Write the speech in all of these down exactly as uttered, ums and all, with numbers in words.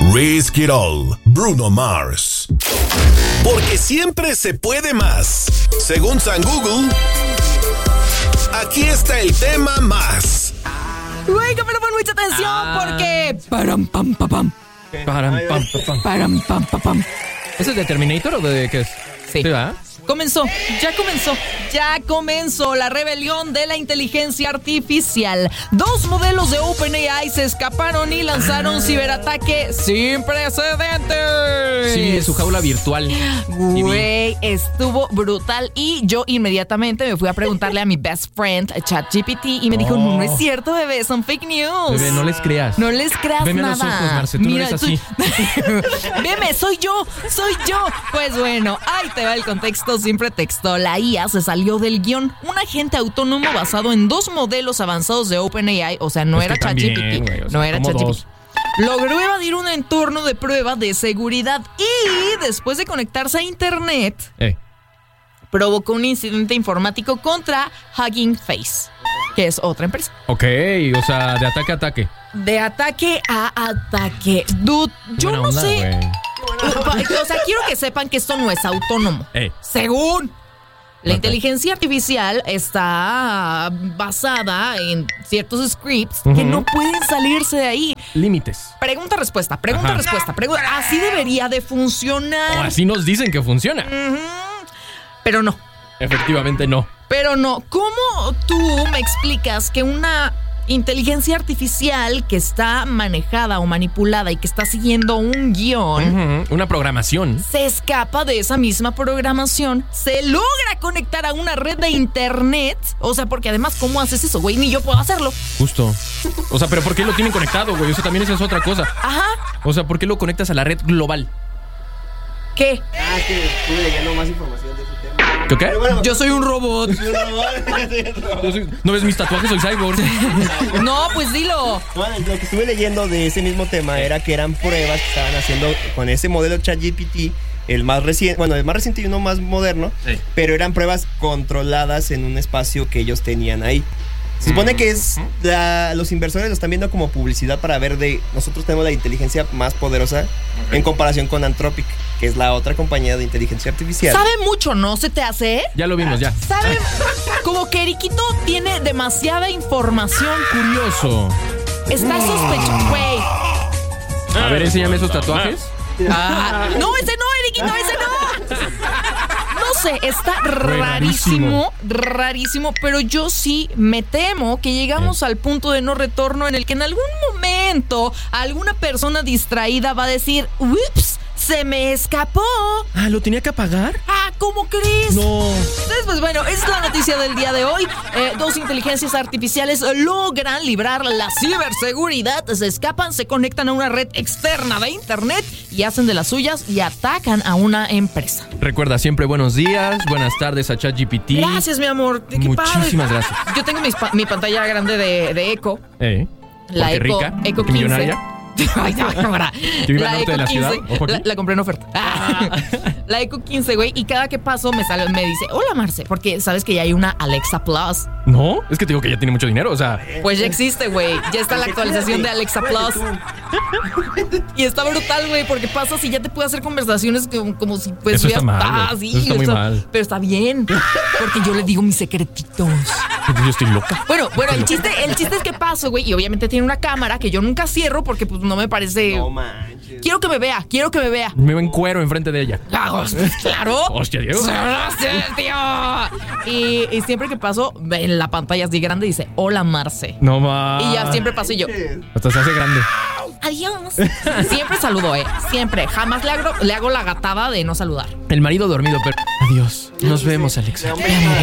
Risk It All, Bruno Mars. Porque siempre se puede más. Según San Google, aquí está el tema más. Güey, que pero pon mucha atención ah. porque... Param, pam, pam, pam. Param, pam, pam, pam. Param, pam, pam, pam. ¿Eso es de Terminator o de qué es? Sí. ¿Sí, va? Comenzó, ya comenzó, ya comenzó la rebelión de la inteligencia artificial. Dos modelos de OpenAI se escaparon y lanzaron ah. ciberataque sin precedentes. Sí, de su jaula virtual. Güey, estuvo brutal. Y yo inmediatamente me fui a preguntarle a mi best friend, ChatGPT, y me dijo, oh. no es cierto, bebé, son fake news. Bebé, no les creas. No les creas Veme nada. Veme a los ojos, Marce, tú Mira, no eres así. Tú... Veme, soy yo, soy yo. Pues bueno, ahí te va el contexto sin pretexto. La I A se salió del guión. Un agente autónomo basado en dos modelos avanzados de OpenAI, o sea, no pues era ChatGPT, o sea, no era ChatGPT. Logró evadir un entorno de prueba de seguridad y después de conectarse a internet, eh. provocó un incidente informático contra Hugging Face, que es otra empresa. Ok, o sea, de ataque a ataque. De ataque a ataque. Dude, yo Buena no onda, sé. Wey. O sea, quiero que sepan que esto no es autónomo. Eh. Según la inteligencia artificial está basada en ciertos scripts uh-huh. que no pueden salirse de ahí. Límites. Pregunta-respuesta, pregunta-respuesta. Pregunta. Así debería de funcionar. O así nos dicen que funciona. Uh-huh. Pero no. Efectivamente no. Pero no. ¿Cómo tú me explicas que una inteligencia artificial que está manejada o manipulada y que está siguiendo un guión, uh-huh, una programación, se escapa de esa misma programación, se logra conectar a una red de internet? O sea, porque además, ¿cómo haces eso, güey? Ni yo puedo hacerlo. Justo. O sea, pero ¿por qué lo tienen conectado, güey? O sea, también esa es otra cosa. Ajá. O sea, ¿por qué lo conectas a la red global? ¿Qué? Ah, es que estuve leyendo más información de ese tema. ¿Qué? ¿Qué? Bueno, yo soy un robot. Soy un robot. Yo soy, ¿no ves mis tatuajes? Soy cyborg. No, pues dilo. Bueno, lo que estuve leyendo de ese mismo tema era que eran pruebas que estaban haciendo con ese modelo ChatGPT, el más reciente, bueno, el más reciente y uno más moderno, sí. pero eran pruebas controladas en un espacio que ellos tenían ahí. Se supone que es la, los inversores lo están viendo como publicidad para ver de nosotros tenemos la inteligencia más poderosa okay. en comparación con Anthropic, que es la otra compañía de inteligencia artificial. Sabe mucho, ¿no? ¿Se te hace? Ya lo vimos, ya. Sabe como que Eriquito tiene demasiada información. Curioso. Está sospechoso, güey. A ver, enséñame esos tatuajes. Ah, no, ese no, Eriquito, ese no. No sé, está rarísimo, rarísimo, pero yo sí me temo que llegamos eh. al punto de no retorno en el que en algún momento alguna persona distraída va a decir, ups, se me escapó. Ah, ¿lo tenía que apagar? Ah, ¿cómo crees? No. Entonces, pues bueno, esa es la noticia del día de hoy. Eh, dos inteligencias artificiales logran librar la ciberseguridad, se escapan, se conectan a una red externa de internet y hacen de las suyas y atacan a una empresa. Recuerda siempre buenos días, buenas tardes a ChatGPT. Gracias, mi amor. Qué Muchísimas padre. gracias. Yo tengo mi, mi pantalla grande de, de Echo. Eh. La Echo, rica, Echo quince. Millonaria. Ay, no, ahora. La Echo de la ciudad. La, la compré en oferta. Ah. La Echo quince, güey. Y cada que paso me sale, me dice, hola, Marce. Porque sabes que ya hay una Alexa Plus. No, es que te digo que ya tiene mucho dinero, o sea. Pues ya existe, güey. Ya está la actualización de Alexa Plus. Y está brutal, güey, porque pasas y ya te puede hacer conversaciones como, como si pues Eso está mal. Ah, sí, Eso está muy está, mal. Pero está bien. Porque yo le digo mis secretitos. Yo estoy loca. Bueno, bueno, el chiste, el chiste es que paso, güey. Y obviamente tiene una cámara que yo nunca cierro porque pues no me parece. No manches. Quiero que me vea, quiero que me vea. Me ven cuero enfrente de ella. Claro. Hostia, Dios. tío. Y, y siempre que paso, en la pantalla así grande dice, hola, Marce. No más. Y ya siempre paso y yo. Hasta se hace grande. Adiós. Siempre saludo, eh. Siempre. Jamás le hago, le hago la gatada de no saludar. El marido dormido, pero. Adiós. Nos vemos, Alexa.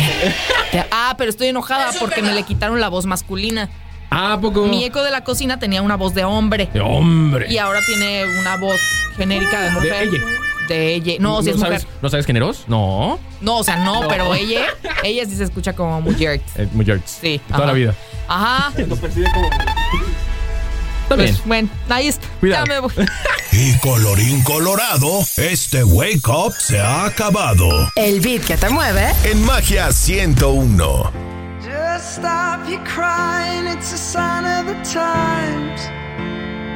Ah, pero estoy enojada porque me le quitaron la voz masculina. Ah, ¿a poco? Mi Echo de la cocina tenía una voz de hombre. De hombre. Y ahora tiene una voz genérica de mujer. De ella. De ella. No, si ¿No es sabes, mujer. ¿No sabes generos? No. No, o sea, no, No. pero ella, ella sí se escucha como mujer. Eh, mujer. Sí. Toda ajá. la vida. Ajá. Lo percibe como. También. Pues, bueno, ahí está. Cuidado. Ya me voy. Y colorín colorado, este Wake Up se ha acabado. El beat que te mueve En Magia ciento uno. Just stop your crying, it's a sign of the times.